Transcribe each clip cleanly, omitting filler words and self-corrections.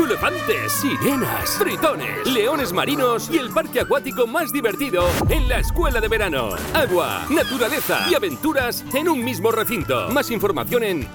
elefantes, sirenas, tritones, leones marinos y el parque acuático más divertido en la Escuela de Verano. Agua, naturaleza y aventuras en un mismo recinto. Más información en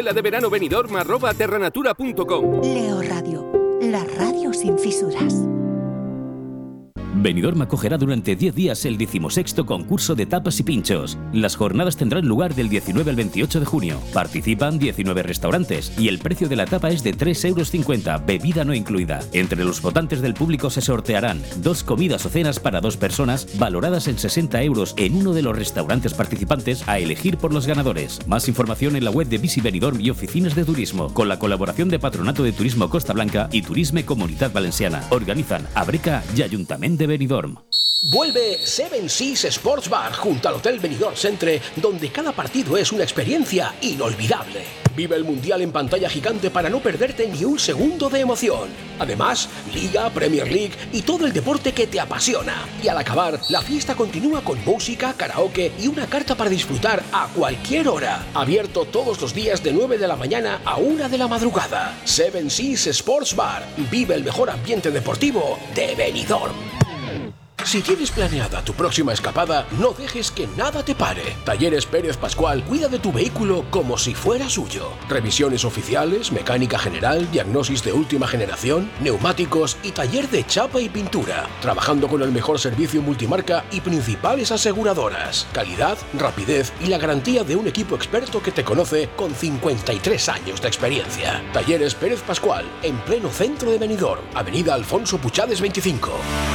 escueladeveranobenidorm@terranatura.com. Leo Radio, la radio sin fisuras. Benidorm acogerá durante 10 días el 16º concurso de tapas y pinchos. Las jornadas tendrán lugar del 19 al 28 de junio. Participan 19 restaurantes y el precio de la tapa es de 3,50 €, bebida no incluida. Entre los votantes del público se sortearán 2 comidas o cenas para 2 personas valoradas en 60 € en uno de los restaurantes participantes a elegir por los ganadores. Más información en la web de Visi Benidorm y oficinas de turismo, con la colaboración de Patronato de Turismo Costa Blanca y Turisme Comunitat Valenciana. Organizan Abreca y Ayuntamiento de Benidorm. Vuelve Seven Seas Sports Bar junto al Hotel Benidorm Centre, donde cada partido es una experiencia inolvidable. Vive el Mundial en pantalla gigante para no perderte ni un segundo de emoción. Además, Liga, Premier League y todo el deporte que te apasiona. Y al acabar, la fiesta continúa con música, karaoke y una carta para disfrutar a cualquier hora. Abierto todos los días de 9 de la mañana a 1 de la madrugada. Seven Seas Sports Bar. Vive el mejor ambiente deportivo de Benidorm. Si tienes planeada tu próxima escapada, no dejes que nada te pare. Talleres Pérez Pascual cuida de tu vehículo como si fuera suyo. Revisiones oficiales, mecánica general, diagnosis de última generación, neumáticos y taller de chapa y pintura. Trabajando con el mejor servicio multimarca y principales aseguradoras. Calidad, rapidez y la garantía de un equipo experto que te conoce con 53 años de experiencia. Talleres Pérez Pascual, en pleno centro de Benidorm, Avenida Alfonso Puchades 25.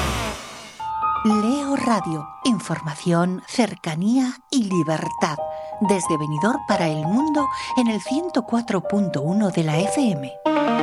Leo Radio, información, cercanía y libertad. Desde Benidorm para el mundo en el 104.1 de la FM.